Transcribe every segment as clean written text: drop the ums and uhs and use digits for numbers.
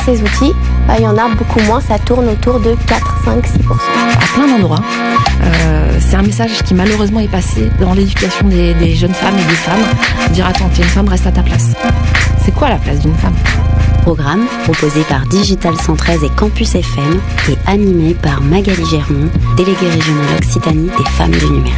Ces outils, il y en a beaucoup moins, ça tourne autour de 4, 5, 6%. À plein d'endroits. C'est un message qui malheureusement est passé dans l'éducation des jeunes femmes et des femmes. Dire attends, t'es une femme, reste à ta place. C'est quoi la place d'une femme ? Programme proposé par Digital 113 et Campus FM et animé par Magali Germont, déléguée régionale Occitanie des femmes du numérique.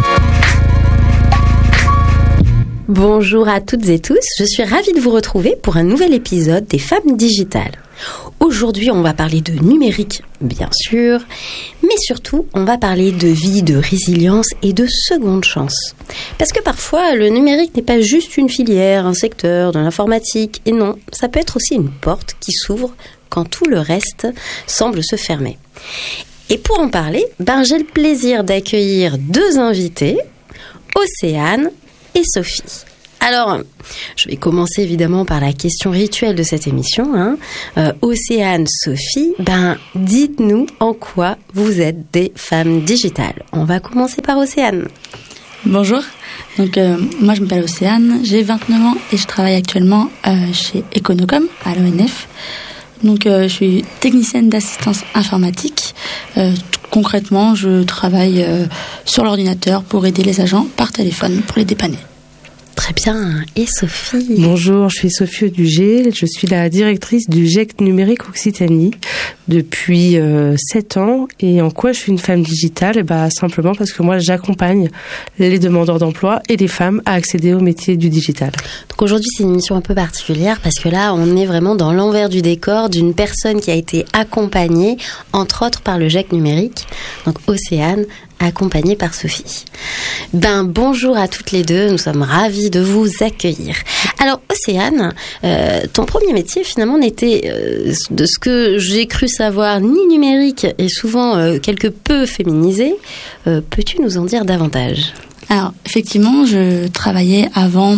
Bonjour à toutes et tous, je suis ravie de vous retrouver pour un nouvel épisode des Femmes Digitales. Aujourd'hui, on va parler de numérique, bien sûr, mais surtout, on va parler de vie, de résilience et de seconde chance. Parce que parfois, le numérique n'est pas juste une filière, un secteur, de l'informatique, et non, ça peut être aussi une porte qui s'ouvre quand tout le reste semble se fermer. Et pour en parler, j'ai le plaisir d'accueillir deux invités, Océane et Sophie. Alors, je vais commencer évidemment par la question rituelle de cette émission. Océane, Sophie, dites-nous en quoi vous êtes des femmes digitales. On va commencer par Océane. Bonjour, donc moi je m'appelle Océane, j'ai 29 ans et je travaille actuellement chez Econocom à l'ONF. Donc je suis technicienne d'assistance informatique. Concrètement, je travaille sur l'ordinateur pour aider les agents par téléphone pour les dépanner. Très bien. Et Sophie ? Bonjour, je suis Sophie Audugé, je suis la directrice du GEC Numérique Occitanie depuis 7 ans. Et en quoi je suis une femme digitale ? Simplement parce que moi j'accompagne les demandeurs d'emploi et les femmes à accéder au métier du digital. Donc aujourd'hui c'est une émission un peu particulière parce que là on est vraiment dans l'envers du décor d'une personne qui a été accompagnée entre autres par le GEC Numérique, donc Océane, accompagnée par Sophie. Bonjour à toutes les deux, nous sommes ravis de vous accueillir. Alors Océane, ton premier métier finalement n'était, de ce que j'ai cru savoir, ni numérique et souvent quelque peu féminisé. Peux-tu nous en dire davantage ? Alors effectivement, je travaillais avant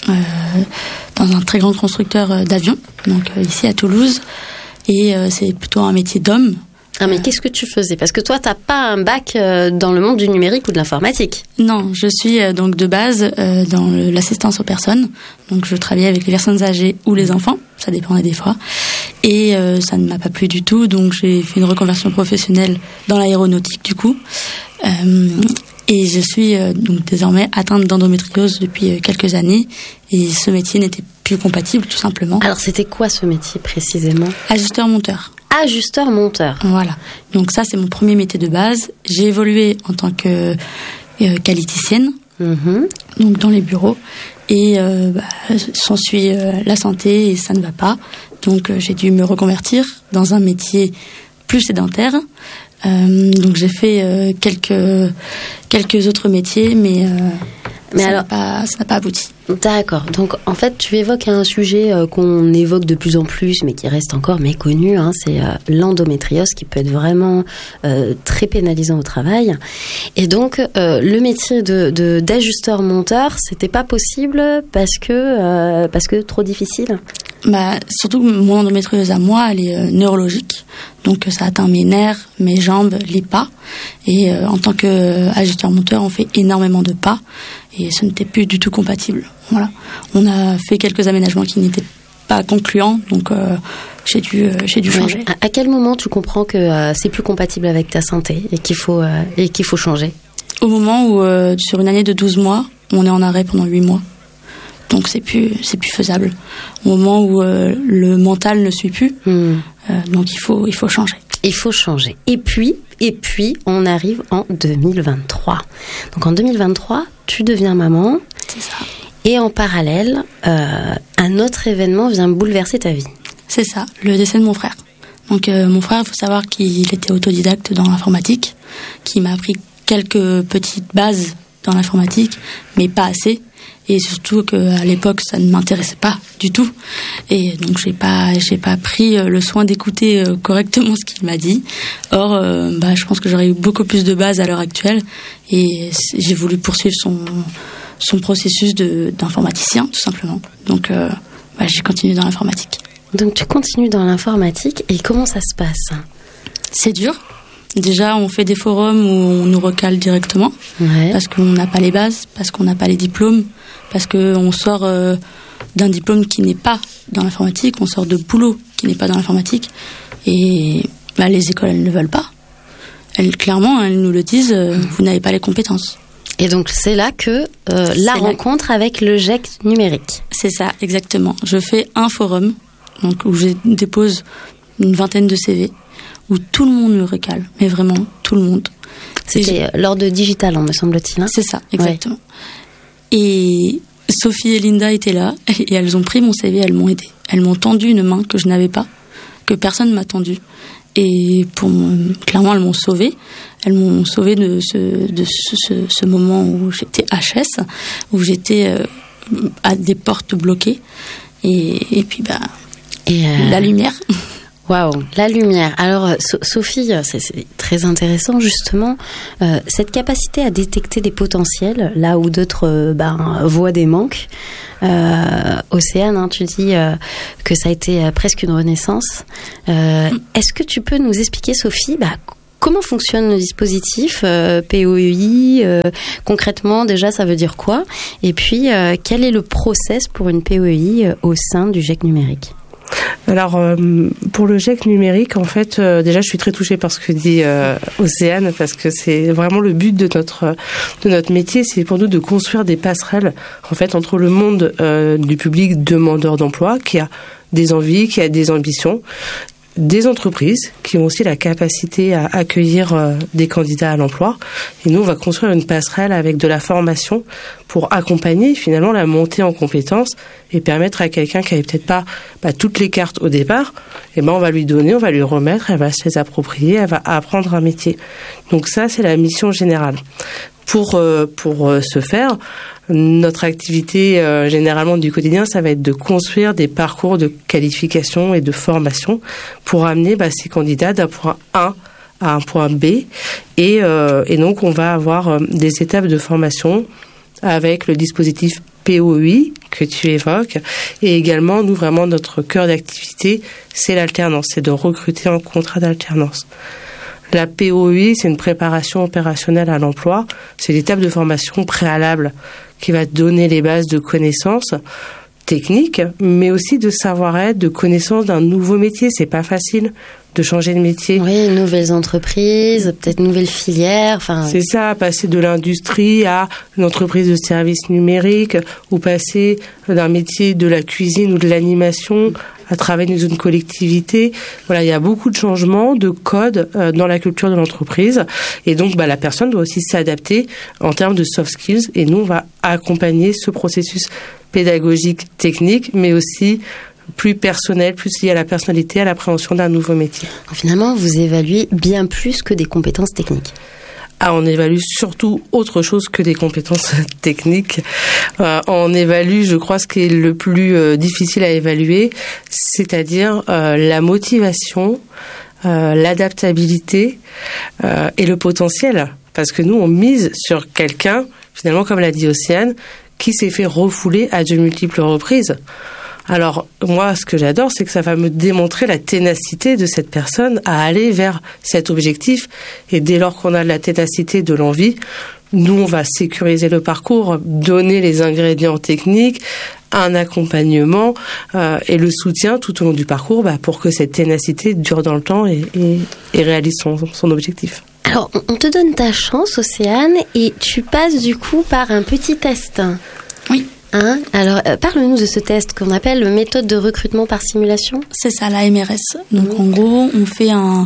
dans un très grand constructeur d'avions, donc ici à Toulouse, et c'est plutôt un métier d'homme. Ah mais qu'est-ce que tu faisais ? Parce que toi, t'as pas un bac dans le monde du numérique ou de l'informatique. Non, je suis donc de base dans l'assistance aux personnes. Donc je travaillais avec les personnes âgées ou les enfants, ça dépendait des fois. Et ça ne m'a pas plu du tout, donc j'ai fait une reconversion professionnelle dans l'aéronautique du coup. Et je suis donc désormais atteinte d'endométriose depuis quelques années. Et ce métier n'était plus compatible tout simplement. Alors c'était quoi ce métier précisément ? Ajusteur-monteur. Ajusteur-monteur. Voilà. Donc ça, c'est mon premier métier de base. J'ai évolué en tant que qualiticienne, donc dans les bureaux. Et s'ensuit la santé et ça ne va pas. Donc j'ai dû me reconvertir dans un métier plus sédentaire. Donc j'ai fait quelques autres métiers, mais ça n'a pas abouti. D'accord. Donc, en fait, tu évoques un sujet qu'on évoque de plus en plus, mais qui reste encore méconnu. C'est l'endométriose, qui peut être vraiment très pénalisant au travail. Et donc, le métier d'ajusteur-monteur, c'était pas possible parce que trop difficile. Surtout mon endométriose à moi, elle est neurologique. Donc, ça atteint mes nerfs, mes jambes, les pas. Et en tant qu'ajusteur-monteur, on fait énormément de pas. Et ce n'était plus du tout compatible. Voilà. On a fait quelques aménagements qui n'étaient pas concluants, donc j'ai dû changer. À quel moment tu comprends que c'est plus compatible avec ta santé et qu'il faut changer ? Au moment où, sur une année de 12 mois, on est en arrêt pendant 8 mois. Donc c'est plus faisable. Au moment où le mental ne suit plus, donc il faut changer. Il faut changer. Et puis, on arrive en 2023. Donc en 2023, tu deviens maman. C'est ça. Et en parallèle, un autre événement vient bouleverser ta vie. C'est ça, le décès de mon frère. Donc mon frère, il faut savoir qu'il était autodidacte dans l'informatique, qu'il m'a appris quelques petites bases dans l'informatique, mais pas assez. Et surtout qu'à l'époque, ça ne m'intéressait pas du tout. Et donc, j'ai pas pris le soin d'écouter correctement ce qu'il m'a dit. Or, je pense que j'aurais eu beaucoup plus de bases à l'heure actuelle. Et j'ai voulu poursuivre son processus d'informaticien, tout simplement. Donc, j'ai continué dans l'informatique. Donc, tu continues dans l'informatique. Et comment ça se passe ? C'est dur. Déjà, on fait des forums où on nous recale directement, parce qu'on n'a pas les bases, parce qu'on n'a pas les diplômes, parce qu'on sort d'un diplôme qui n'est pas dans l'informatique, on sort de boulot qui qui n'est pas dans l'informatique. Et les écoles, elles ne veulent pas. Clairement, elles nous le disent, vous n'avez pas les compétences. Et donc, c'est là que rencontre avec le GEC numérique. C'est ça, exactement. Je fais un forum donc, où je dépose une vingtaine de CV, où tout le monde me recale, mais vraiment tout le monde. C'était lors de Digital, me semble-t-il. Hein. C'est ça, exactement. Ouais. Et Sophie et Linda étaient là, et elles ont pris mon CV, elles m'ont aidé. Elles m'ont tendu une main que je n'avais pas, que personne ne m'a tendue. Et clairement, elles m'ont sauvée. Elles m'ont sauvée de ce moment où j'étais HS, où j'étais à des portes bloquées. Et puis, la lumière. Waouh, la lumière. Alors, Sophie, c'est très intéressant, justement, cette capacité à détecter des potentiels, là où d'autres voient des manques. Océane, tu dis que ça a été presque une renaissance. Est-ce que tu peux nous expliquer, Sophie, comment fonctionne le dispositif POEI concrètement, déjà, ça veut dire quoi? Et puis, quel est le process pour une POEI au sein du GEC numérique? Alors, pour le GEC numérique, en fait, déjà, je suis très touchée par ce que dit Océane, parce que c'est vraiment le but de notre métier, c'est pour nous de construire des passerelles, en fait, entre le monde du public demandeur d'emploi, qui a des envies, qui a des ambitions, des entreprises qui ont aussi la capacité à accueillir des candidats à l'emploi. Et nous, on va construire une passerelle avec de la formation pour accompagner finalement la montée en compétences et permettre à quelqu'un qui n'avait peut-être pas toutes les cartes au départ, on va lui donner, on va lui remettre, elle va se les approprier, elle va apprendre un métier. Donc ça, c'est la mission générale. Pour ce faire, notre activité généralement du quotidien, ça va être de construire des parcours de qualification et de formation pour amener ces candidats d'un point A à un point B. Et donc, on va avoir des étapes de formation avec le dispositif POEI que tu évoques. Et également, nous, vraiment, notre cœur d'activité, c'est l'alternance, c'est de recruter en contrat d'alternance. La POEI, c'est une préparation opérationnelle à l'emploi. C'est l'étape de formation préalable qui va donner les bases de connaissances techniques, mais aussi de savoir-être, de connaissances d'un nouveau métier. C'est pas facile de changer de métier. Oui, nouvelles entreprises, peut-être nouvelles filières. C'est ça, passer de l'industrie à une entreprise de services numériques, ou passer d'un métier de la cuisine ou de l'animation à travailler dans une collectivité. Voilà, il y a beaucoup de changements, de codes dans la culture de l'entreprise. Et donc, la personne doit aussi s'adapter en termes de soft skills. Et nous, on va accompagner ce processus pédagogique, technique, mais aussi plus personnel, plus lié à la personnalité, à l'appréhension d'un nouveau métier. Finalement, vous évaluez bien plus que des compétences techniques. On évalue surtout autre chose que des compétences techniques. On évalue, je crois, ce qui est le plus difficile à évaluer, c'est-à-dire la motivation, l'adaptabilité et le potentiel. Parce que nous, on mise sur quelqu'un, finalement, comme l'a dit Océane, qui s'est fait refouler à de multiples reprises. Alors, moi, ce que j'adore, c'est que ça va me démontrer la ténacité de cette personne à aller vers cet objectif. Et dès lors qu'on a de la ténacité, de l'envie, nous, on va sécuriser le parcours, donner les ingrédients techniques, un accompagnement et le soutien tout au long du parcours pour que cette ténacité dure dans le temps et réalise son objectif. Alors, on te donne ta chance, Océane, et tu passes du coup par un petit test. Oui. Alors, parle-nous de ce test qu'on appelle méthode de recrutement par simulation. C'est ça, la MRS. Donc, en gros, on fait un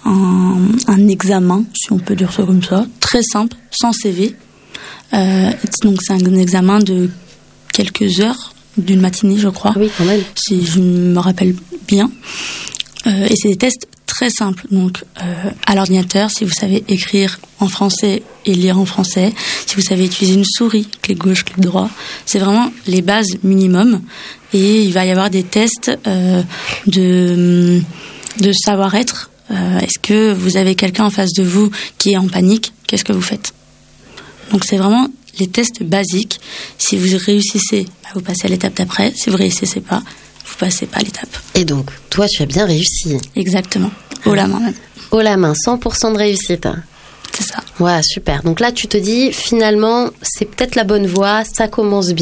examen, si on peut dire ça comme ça, très simple, sans CV. Donc, c'est un examen de quelques heures, d'une matinée, je crois. Oui, quand même. Si je me rappelle bien. Et c'est des tests très simple. Donc, à l'ordinateur, si vous savez écrire en français et lire en français, si vous savez utiliser une souris, clic gauche, clic droit, c'est vraiment les bases minimum. Et il va y avoir des tests de savoir-être. Est-ce que vous avez quelqu'un en face de vous qui est en panique? Qu'est-ce que vous faites? Donc, c'est vraiment les tests basiques. Si vous réussissez, vous passez à l'étape d'après. Si vous ne réussissez pas, vous passez pas à l'étape. Et donc, toi, tu as bien réussi. Exactement. Haut la main même. Haut la main, 100% de réussite. C'est ça. Ouais, super. Donc là, tu te dis, finalement, c'est peut-être la bonne voie, ça commence bien.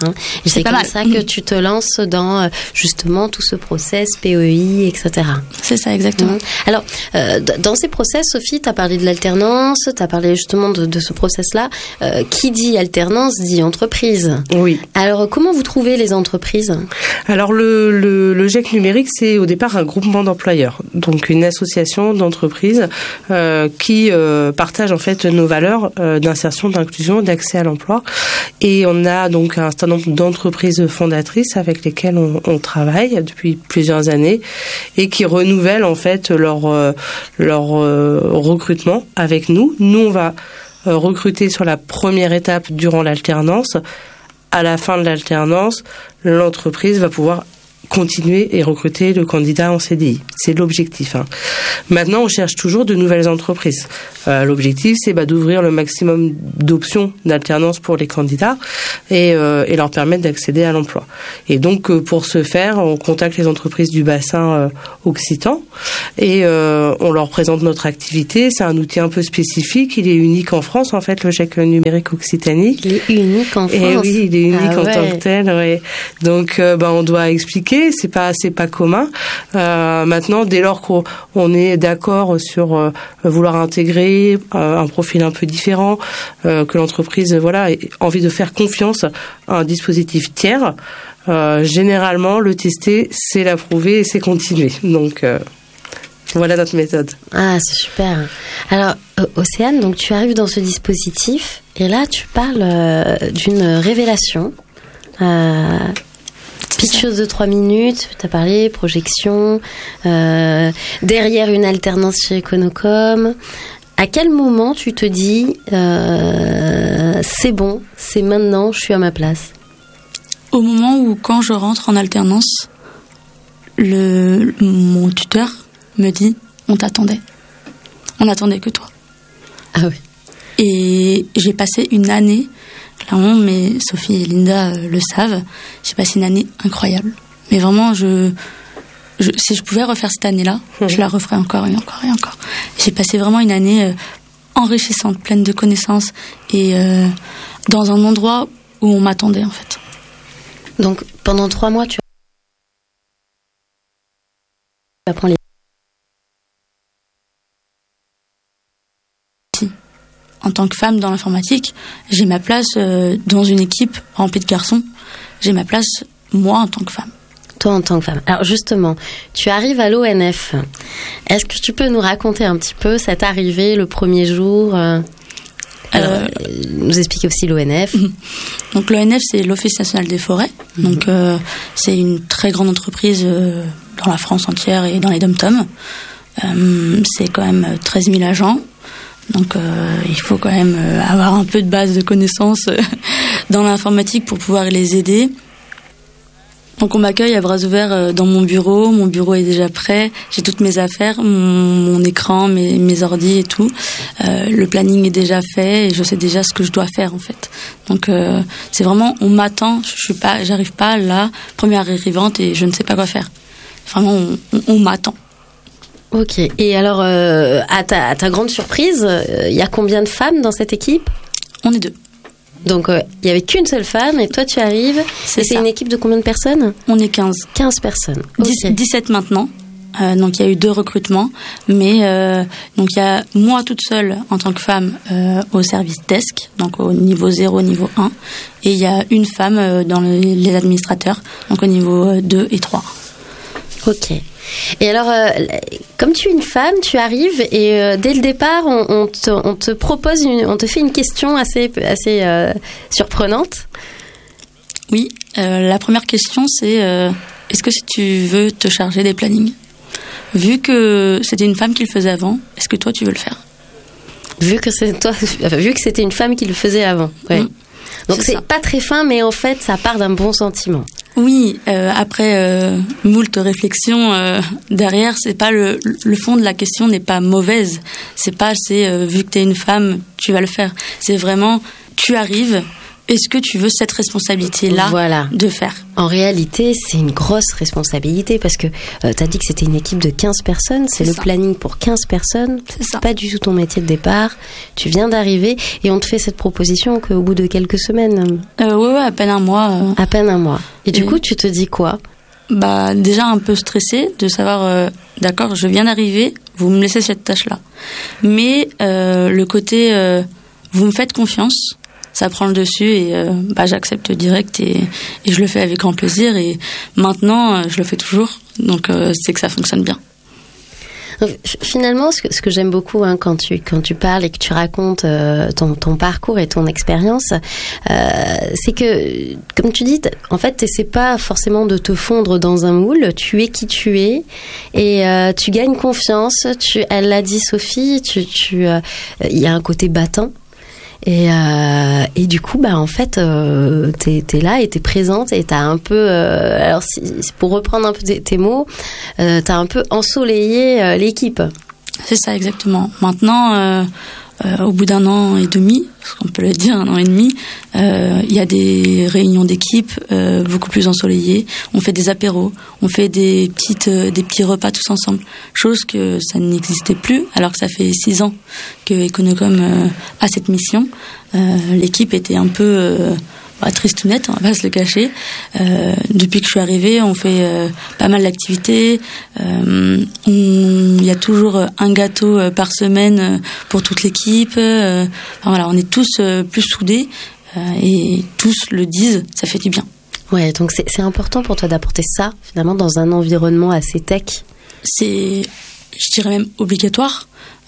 Et c'est pas comme mal. ça que tu te lances dans justement tout ce process PEI, etc. C'est ça, exactement. Alors, dans ces process, Sophie, tu as parlé de l'alternance, tu as parlé justement de ce process-là. Qui dit alternance dit entreprise. Oui. Alors, comment vous trouvez les entreprises ? Alors le GEC numérique, c'est au départ un groupement d'employeurs, donc une association d'entreprises qui partagent en fait nos valeurs d'insertion, d'inclusion, d'accès à l'emploi. Et on a donc un certain nombre d'entreprises fondatrices avec lesquelles on travaille depuis plusieurs années et qui renouvellent en fait leur recrutement avec nous. Nous, on va recruter sur la première étape durant l'alternance. À la fin de l'alternance, l'entreprise va pouvoir continuer et recruter le candidat en CDI. C'est l'objectif. Maintenant, on cherche toujours de nouvelles entreprises. L'objectif, c'est d'ouvrir le maximum d'options d'alternance pour les candidats et leur permettre d'accéder à l'emploi. Et donc, pour ce faire, on contacte les entreprises du bassin occitan et on leur présente notre activité. C'est un outil un peu spécifique. Il est unique en France, en fait, le GEC numérique Occitanie. Il est unique en France. Et oui, il est unique en tant que tel. Ouais. Donc, on doit expliquer. C'est pas commun. Maintenant, dès lors qu'on est d'accord sur vouloir intégrer un profil un peu différent, que l'entreprise ait envie de faire confiance à un dispositif tiers, généralement le tester, c'est l'approuver et c'est continuer. Donc voilà notre méthode. Ah, c'est super. Alors, Océane, donc tu arrives dans ce dispositif et là tu parles d'une révélation. Pitcheuse de 3 minutes, tu as parlé, projection, derrière une alternance chez Econocom. À quel moment tu te dis, c'est bon, c'est maintenant, je suis à ma place ? Au moment où, quand je rentre en alternance, mon tuteur me dit, on t'attendait. On n'attendait que toi. Ah oui. Et j'ai passé une année, clairement, mais Sophie et Linda le savent, j'ai passé une année incroyable. Mais vraiment, si je pouvais refaire cette année-là, je la referais encore et encore et encore. J'ai passé vraiment une année enrichissante, pleine de connaissances et dans un endroit où on m'attendait en fait. Donc pendant 3 mois, tu apprends les... En tant que femme dans l'informatique, j'ai ma place dans une équipe remplie de garçons. J'ai ma place, moi, en tant que femme. Toi, en tant que femme. Alors, justement, tu arrives à l'ONF. Est-ce que tu peux nous raconter un petit peu cette arrivée, le premier jour nous expliquer aussi l'ONF. Donc, l'ONF, c'est l'Office national des forêts. Donc, c'est une très grande entreprise dans la France entière et dans les dom-toms. C'est quand même 13 000 agents. Donc il faut quand même avoir un peu de base de connaissances dans l'informatique pour pouvoir les aider. Donc on m'accueille à bras ouverts dans mon bureau. Mon bureau est déjà prêt. J'ai toutes mes affaires, mon écran, mes ordis et tout. Le planning est déjà fait et je sais déjà ce que je dois faire en fait. Donc c'est vraiment, on m'attend. J'arrive pas là, première arrivante et je ne sais pas quoi faire. Vraiment, on m'attend. Ok. Et alors, à ta grande surprise, il y a combien de femmes dans cette équipe ? On est 2. Donc, il n'y avait qu'une seule femme et toi, tu arrives. C'est une équipe de combien de personnes ? On est 15. 15 personnes. Okay. 17 maintenant. Donc, il y a eu 2 recrutements. Mais donc il y a moi toute seule en tant que femme au service desk, donc au niveau 0, niveau 1. Et il y a une femme dans les administrateurs, donc au niveau 2 et 3. Ok. Et alors, comme tu es une femme, tu arrives et dès le départ, on te propose, on te fait une question assez surprenante. Oui, la première question c'est est-ce que tu veux te charger des plannings ? Vu que c'était une femme qui le faisait avant, est-ce que toi tu veux le faire ? Vu que c'était une femme qui le faisait avant. Ouais. Donc c'est pas très fin, mais en fait, ça part d'un bon sentiment. Oui, après moult réflexions derrière, c'est pas le fond de la question n'est pas mauvaise. C'est vu que t'es une femme, tu vas le faire. C'est vraiment tu arrives, est-ce que tu veux cette responsabilité-là Voilà. de faire? En réalité, c'est une grosse responsabilité parce que tu as dit que c'était une équipe de 15 personnes, c'est le ça. planning pour 15 personnes, C'est ça. pas du tout ton métier de départ, tu viens d'arriver et on te fait cette proposition qu'au bout de quelques semaines, Ouais, à peine un mois. à peine un mois. Et du Et- coup, tu te dis quoi? Bah, déjà un peu stressée de savoir, d'accord, je viens d'arriver, vous me laissez cette tâche-là. Mais le côté, vous me faites confiance, ça prend le dessus et j'accepte direct et je le fais avec grand plaisir et maintenant je le fais toujours, donc c'est que ça fonctionne bien. Finalement, ce que j'aime beaucoup quand tu parles et que tu racontes ton parcours et ton expérience, c'est que, comme tu dis, en fait, t'essaies pas forcément de te fondre dans un moule. Tu es qui tu es et tu gagnes confiance. Elle l'a dit, Sophie. Il y a un côté battant. Et du coup, en fait, t'es là et t'es présente et t'as un peu, alors pour reprendre un peu tes mots, t'as un peu ensoleillé l'équipe. C'est ça exactement. Maintenant, au bout d'un an et demi, parce qu'on peut le dire, 1 an et demi, il y a des réunions d'équipe beaucoup plus ensoleillées. On fait des apéros, on fait des petits repas tous ensemble. Chose que ça n'existait plus, alors que ça fait 6 ans que Econocom a cette mission. L'équipe était un peu tristounette, on va pas se le cacher. Depuis que je suis arrivée, on fait pas mal d'activités. Il y a toujours un gâteau par semaine pour toute l'équipe. Voilà, on est tous plus soudés et tous le disent, ça fait du bien. Ouais, donc c'est important pour toi d'apporter ça, finalement, dans un environnement assez tech. C'est, je dirais même obligatoire.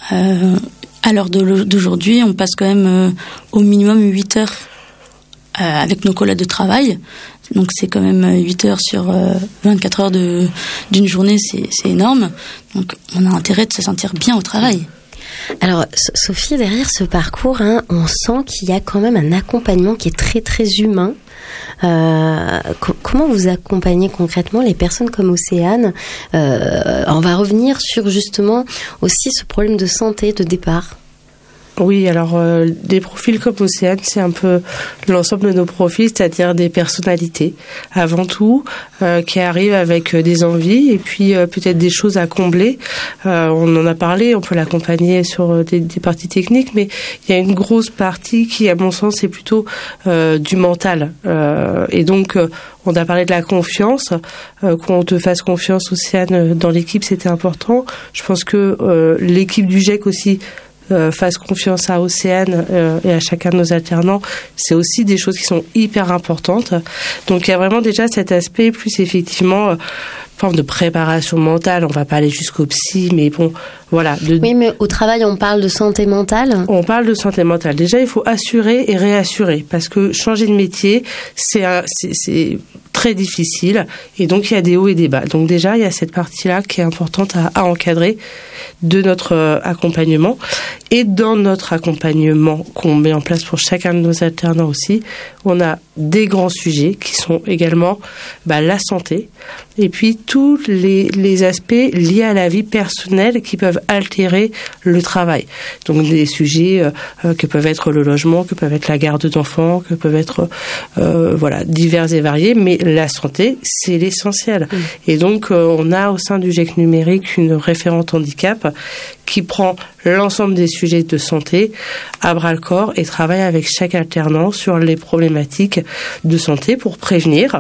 À l'heure d'aujourd'hui, on passe quand même au minimum 8 heures avec nos collègues de travail. Donc c'est quand même 8 heures sur 24 heures d'une journée, c'est énorme. Donc on a intérêt de se sentir bien au travail. Alors Sophie, derrière ce parcours, on sent qu'il y a quand même un accompagnement qui est très très humain. Comment vous accompagnez concrètement les personnes comme Océane? On va revenir sur justement aussi ce problème de santé de départ. Oui, alors des profils comme Océane, c'est un peu l'ensemble de nos profils, c'est-à-dire des personnalités, avant tout, qui arrivent avec des envies et puis peut-être des choses à combler. On en a parlé, on peut l'accompagner sur des parties techniques, mais il y a une grosse partie qui, à mon sens, est plutôt du mental. Et donc, on a parlé de la confiance, qu'on te fasse confiance, Océane, dans l'équipe, c'était important. Je pense que l'équipe du GEC aussi fasse confiance à Océane et à chacun de nos alternants, c'est aussi des choses qui sont hyper importantes. Donc il y a vraiment déjà cet aspect plus effectivement forme de préparation mentale. On va pas aller jusqu'au psy, mais bon, voilà. Oui, mais au travail, on parle de santé mentale. On parle de santé mentale. Déjà, il faut assurer et réassurer parce que changer de métier, c'est très difficile et donc il y a des hauts et des bas. Donc déjà, il y a cette partie-là qui est importante à encadrer de notre accompagnement. Et dans notre accompagnement qu'on met en place pour chacun de nos alternants aussi, on a des grands sujets qui sont également la santé et puis tous les aspects liés à la vie personnelle qui peuvent altérer le travail. Donc des sujets que peuvent être le logement, que peuvent être la garde d'enfants, que peuvent être divers et variés, mais la santé, c'est l'essentiel. Et donc on a au sein du GEC numérique une référente handicap qui prend l'ensemble des sujets de santé à bras-le-corps et travaille avec chaque alternant sur les problématiques de santé pour prévenir.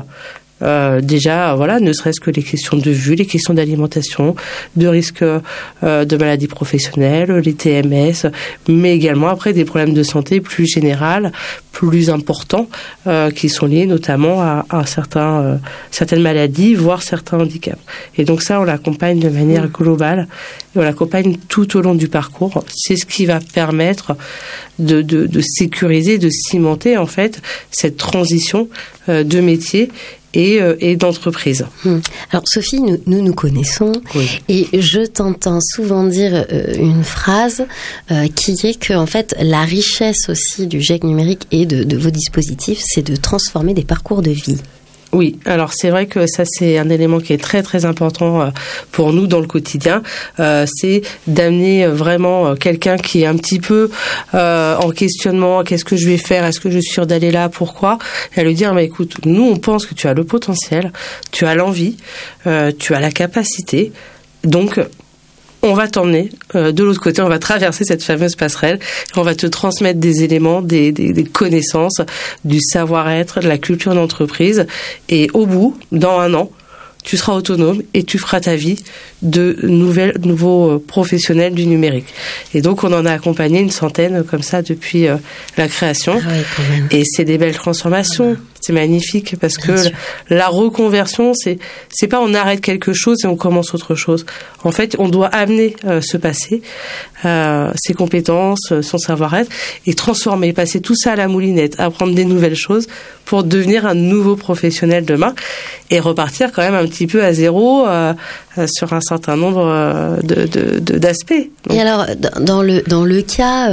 Déjà, ne serait-ce que les questions de vue, les questions d'alimentation, de risque de maladies professionnelles, les TMS, mais également après des problèmes de santé plus générales, plus importants, qui sont liés notamment à certaines maladies, voire certains handicaps. Et donc ça, on l'accompagne de manière globale, et on l'accompagne tout au long du parcours. C'est ce qui va permettre de sécuriser, de cimenter en fait cette transition de métier et d'entreprise. Alors Sophie, nous connaissons, oui. Et je t'entends souvent dire une phrase qui est que en fait la richesse aussi du GEC numérique et de vos dispositifs, c'est de transformer des parcours de vie. Oui, alors c'est vrai que ça c'est un élément qui est très très important pour nous dans le quotidien, c'est d'amener vraiment quelqu'un qui est un petit peu en questionnement, qu'est-ce que je vais faire, est-ce que je suis sûre d'aller là, pourquoi, et à lui dire, écoute, nous on pense que tu as le potentiel, tu as l'envie, tu as la capacité, donc on va t'emmener de l'autre côté, on va traverser cette fameuse passerelle, et on va te transmettre des éléments, des connaissances, du savoir-être, de la culture d'entreprise. Et au bout, dans 1 an, tu seras autonome et tu feras ta vie de nouveaux professionnels du numérique. Et donc, on en a accompagné une centaine comme ça depuis la création. Ah oui, quand même. Et c'est des belles transformations. C'est magnifique parce que la reconversion, c'est pas on arrête quelque chose et on commence autre chose. En fait, on doit amener ce passé, ses compétences, son savoir-être et transformer, passer tout ça à la moulinette, apprendre des nouvelles choses pour devenir un nouveau professionnel demain et repartir quand même un petit peu à zéro sur un certain nombre d'aspects. Et alors, dans le cas,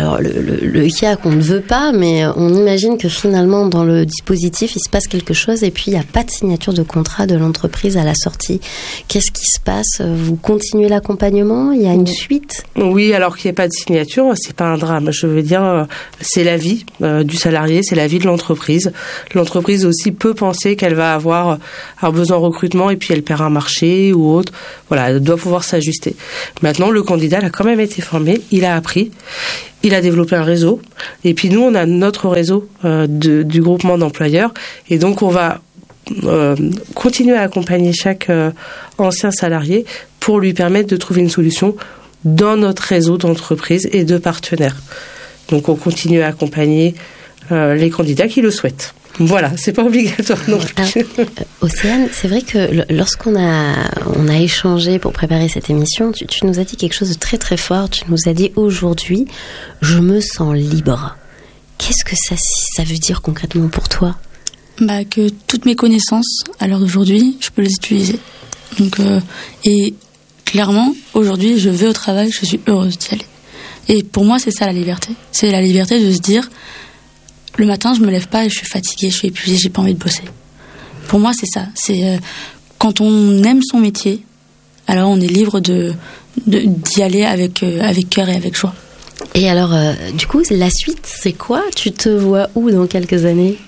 le cas qu'on ne veut pas, mais on imagine que finalement, dans le dispositif, il se passe quelque chose et puis il n'y a pas de signature de contrat de l'entreprise à la sortie. Qu'est-ce qui se passe? Vous continuez l'accompagnement? Il y a une suite? Oui, alors qu'il n'y ait pas de signature, c'est pas un drame. Je veux dire, c'est la vie du salarié, c'est la vie de l'entreprise. L'entreprise aussi peut penser qu'elle va avoir un besoin de recrutement et puis elle perd un marché ou autre. Voilà, elle doit pouvoir s'ajuster. Maintenant, le candidat a quand même été formé, il a appris. Il a développé un réseau. Et puis nous, on a notre réseau du groupement d'employeurs. Et donc, on va continuer à accompagner chaque ancien salarié pour lui permettre de trouver une solution dans notre réseau d'entreprises et de partenaires. Donc, on continue à accompagner les candidats qui le souhaitent. Voilà, c'est pas obligatoire non plus. Océane, c'est vrai que lorsqu'on a échangé pour préparer cette émission, tu nous as dit quelque chose de très très fort. Tu nous as dit aujourd'hui, je me sens libre. Qu'est-ce que ça veut dire concrètement pour toi? Que toutes mes connaissances, à l'heure d'aujourd'hui, je peux les utiliser. Donc, et clairement, aujourd'hui, je vais au travail, je suis heureuse d'y aller. Et pour moi, c'est ça la liberté. C'est la liberté de se dire, le matin, je me lève pas et je suis fatiguée, je suis épuisée, j'ai pas envie de bosser. Pour moi, c'est ça. C'est quand on aime son métier, alors on est libre d'y aller avec cœur et avec joie. Et alors, du coup, la suite, c'est quoi? Tu te vois où dans quelques années?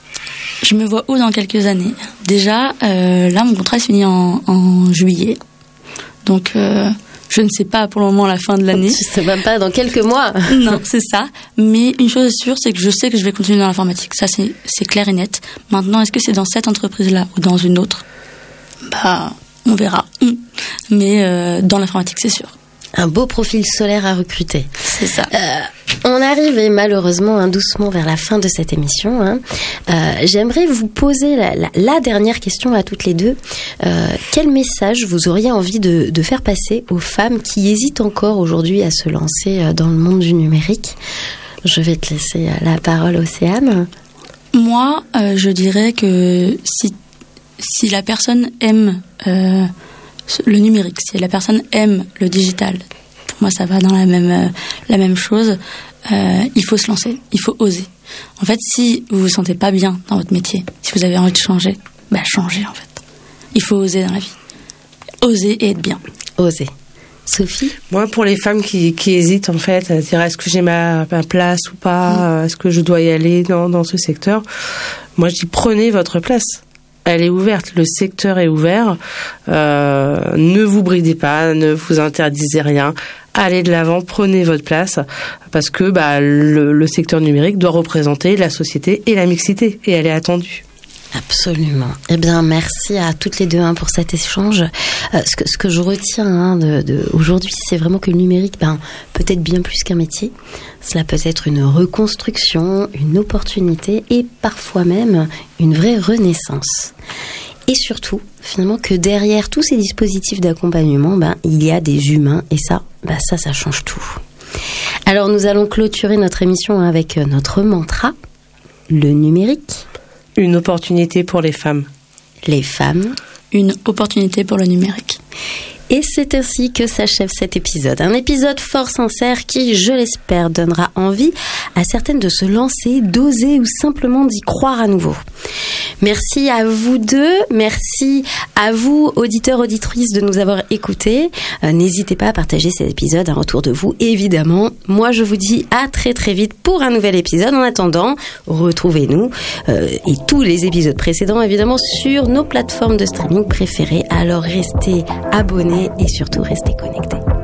Je me vois où dans quelques années? Déjà, là, mon contrat se finit en juillet. Donc, je ne sais pas pour le moment la fin de l'année. Tu sais même pas dans quelques mois. Non, c'est ça. Mais une chose est sûre, c'est que je sais que je vais continuer dans l'informatique. Ça, c'est clair et net. Maintenant, est-ce que c'est dans cette entreprise-là ou dans une autre? On verra. Mais dans l'informatique, c'est sûr. Un beau profil solaire à recruter. C'est ça. On arrive malheureusement doucement vers la fin de cette émission. J'aimerais vous poser la dernière question à toutes les deux. Quel message vous auriez envie de faire passer aux femmes qui hésitent encore aujourd'hui à se lancer dans le monde du numérique? Je vais te laisser la parole, Océane. Moi, je dirais que si la personne aime le numérique, si la personne aime le digital, pour moi ça va dans la même chose, il faut se lancer, il faut oser. En fait, si vous vous sentez pas bien dans votre métier, si vous avez envie de changer, changez en fait. Il faut oser dans la vie. Oser et être bien. Oser. Sophie? Moi, pour les femmes qui hésitent en fait, à dire est-ce que j'ai ma place ou pas, est-ce que je dois y aller dans ce secteur, moi je dis prenez votre place. Elle est ouverte, le secteur est ouvert, ne vous bridez pas, ne vous interdisez rien, allez de l'avant, prenez votre place, parce que le secteur numérique doit représenter la société et la mixité, et elle est attendue. Absolument. Eh bien, merci à toutes les deux pour cet échange. Ce que je retiens aujourd'hui, c'est vraiment que le numérique, peut être bien plus qu'un métier. Cela peut être une reconstruction, une opportunité et parfois même une vraie renaissance. Et surtout, finalement, que derrière tous ces dispositifs d'accompagnement, il y a des humains et ça change tout. Alors, nous allons clôturer notre émission avec notre mantra, le numérique. Une opportunité pour les femmes. Les femmes. Une opportunité pour le numérique. Et c'est ainsi que s'achève cet épisode. Un épisode fort sincère qui, je l'espère, donnera envie à certaines de se lancer, d'oser ou simplement d'y croire à nouveau. Merci à vous deux, merci à vous, auditeurs, auditrices, de nous avoir écoutés. N'hésitez pas à partager cet épisode autour de vous, évidemment. Moi, je vous dis à très très vite pour un nouvel épisode. En attendant, retrouvez-nous et tous les épisodes précédents, évidemment, sur nos plateformes de streaming préférées. Alors restez abonnés et surtout restez connectés.